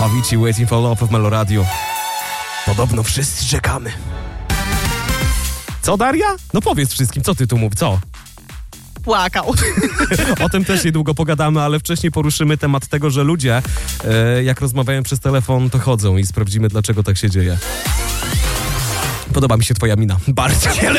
Avicii, Waiting for Love w Meloradio. Podobno wszyscy czekamy. Co, Daria? No powiedz wszystkim, co ty tu mów, co? Płakał. O tym też niedługo pogadamy, ale wcześniej poruszymy temat tego, że ludzie, jak rozmawiają przez telefon, to chodzą i sprawdzimy, dlaczego tak się dzieje. Podoba mi się twoja mina. Bardzo, ale